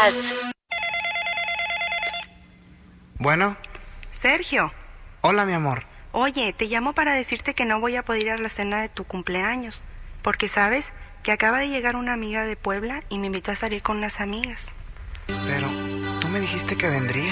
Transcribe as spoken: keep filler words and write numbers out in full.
Podcast. Bueno. Sergio. Hola, mi amor. Oye, te llamo para decirte que no voy a poder ir a la cena de tu cumpleaños, porque sabes que acaba de llegar una amiga de Puebla y me invitó a salir con unas amigas. Pero tú me dijiste que vendría.